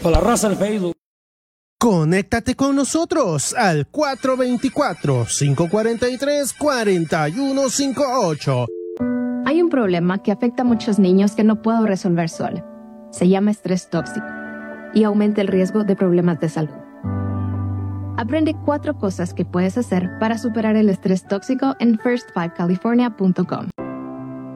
Con la raza del Facebook. Conéctate con nosotros al 424-543-4158. Hay un problema que afecta a muchos niños que no puedo resolver solo. Se llama estrés tóxico y aumenta el riesgo de problemas de salud. Aprende 4 cosas que puedes hacer para superar el estrés tóxico en first5california.com.